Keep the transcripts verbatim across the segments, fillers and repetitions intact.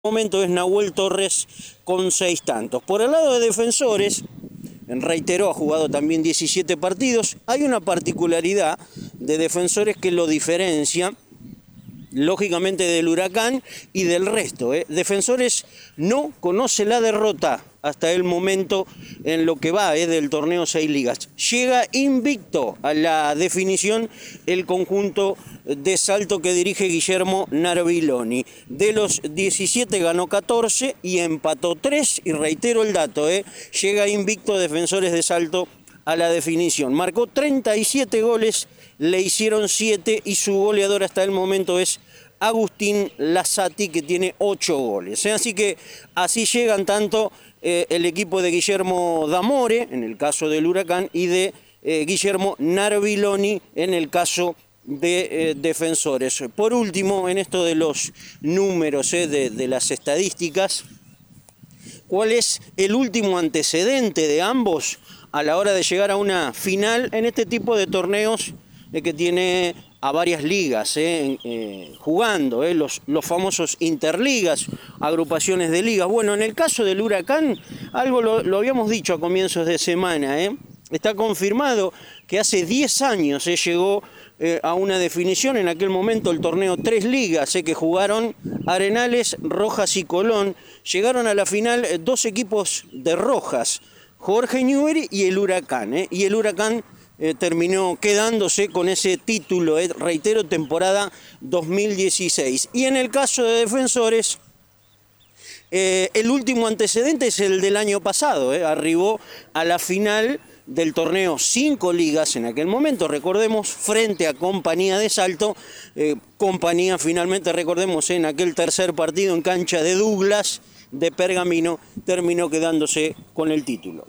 momento es Nahuel Torres con seis tantos. Por el lado de Defensores, reiteró, ha jugado también diecisiete partidos. Hay una particularidad de Defensores que lo diferencia, lógicamente, del Huracán y del resto. ¿eh? Defensores no conoce la derrota hasta el momento en lo que va ¿eh? del torneo Seis Ligas. Llega invicto a la definición el conjunto de Salto que dirige Guillermo Narviloni. De los diecisiete ganó catorce y empató tres, y reitero el dato, ¿eh? llega invicto Defensores de Salto a la definición. Marcó treinta y siete goles, le hicieron siete y su goleador hasta el momento es Agustín Lazzati, que tiene ocho goles. Así que así llegan tanto eh, el equipo de Guillermo D'Amore, en el caso del Huracán, y de eh, Guillermo Narviloni, en el caso de eh, Defensores. Por último, en esto de los números, eh, de, de las estadísticas, ¿cuál es el último antecedente de ambos a la hora de llegar a una final en este tipo de torneos eh, que tiene a varias ligas eh, eh, jugando, eh, los, los famosos interligas, agrupaciones de ligas? Bueno, en el caso del Huracán, algo lo, lo habíamos dicho a comienzos de semana, eh, está confirmado que hace diez años eh, llegó eh, a una definición, en aquel momento el torneo Tres Ligas, eh, que jugaron Arenales, Rojas y Colón. Llegaron a la final eh, dos equipos de Rojas, Jorge Newbery y el Huracán, eh, y el Huracán Eh, terminó quedándose con ese título, eh, reitero, temporada dos mil dieciséis. Y en el caso de Defensores, eh, el último antecedente es el del año pasado, eh, arribó a la final del torneo Cinco Ligas en aquel momento, recordemos, frente a Compañía de Salto. eh, Compañía finalmente, recordemos, en aquel tercer partido en cancha de Douglas, de Pergamino, terminó quedándose con el título.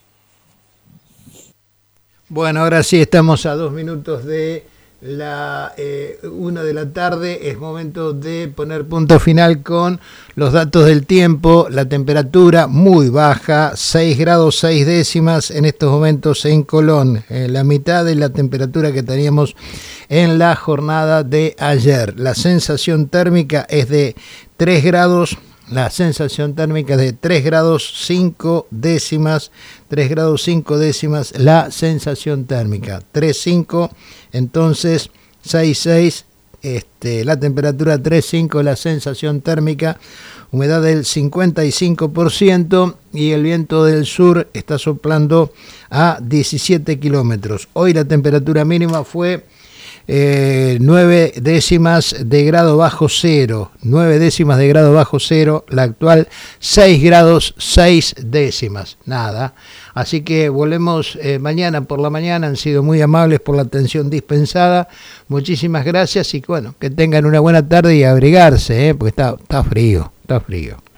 Bueno, ahora sí estamos a dos minutos de la eh, una de la tarde. Es momento de poner punto final con los datos del tiempo. La temperatura muy baja, seis grados seis décimas en estos momentos en Colón, eh, la mitad de la temperatura que teníamos en la jornada de ayer. La sensación térmica es de tres grados. La sensación térmica es de tres grados cinco décimas, tres grados cinco décimas la sensación térmica, tres cinco, entonces seis seis, este, la temperatura tres cinco, la sensación térmica, humedad del cincuenta y cinco por ciento y el viento del sur está soplando a diecisiete kilómetros. Hoy la temperatura mínima fue Eh, nueve décimas de grado bajo cero, nueve décimas de grado bajo cero, la actual seis grados seis décimas, nada. Así que volvemos eh, mañana por la mañana. Han sido muy amables por la atención dispensada, muchísimas gracias y bueno, que tengan una buena tarde y abrigarse, eh, porque está, está frío, está frío.